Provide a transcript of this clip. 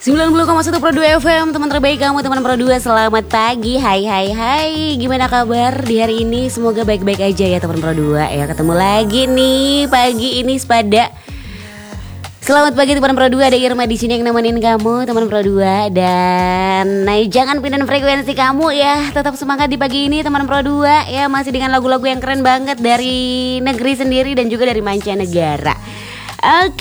90,1 Pro 2 FM, teman terbaik kamu, teman Pro 2. Selamat pagi, hai. Gimana kabar di hari ini? Semoga baik-baik aja ya teman Pro 2 ya. Ketemu lagi nih pagi ini sepada. Selamat pagi teman Pro 2, ada Irma di sini yang nemenin kamu teman Pro 2. Dan jangan pindahin frekuensi kamu ya. Tetap semangat di pagi ini teman Pro 2 ya. Masih dengan lagu-lagu yang keren banget dari negeri sendiri dan juga dari mancanegara.